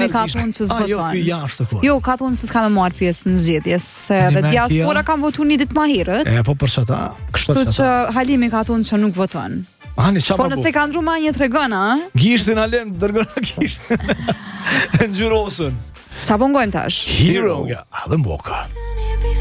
Halimi ka thonë se Jo, s'voton. ky jashtë kur. Jo, ka thonë se s'ka me marrë pjesë në zgjedhjes, se edhe me diaspora tjera? kam votu një ditë më herët. Po për çata, kështu Kështu që Halimi ka thonë që nuk voton. Ani çfarë Po nëse ka ndru manje tregon, a? Gishtin Alen, dërgona gishtin. Ngjyrosën. Çfarë po ngojmë tash? Hero, Alan Walker.